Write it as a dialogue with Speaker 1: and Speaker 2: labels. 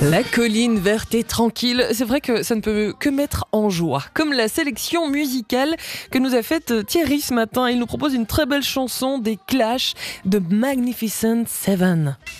Speaker 1: La colline verte et tranquille, c'est vrai que ça ne peut que mettre en joie. Comme la sélection musicale que nous a faite Thierry ce matin. Il nous propose une très belle chanson des Clash, de Magnificent Seven.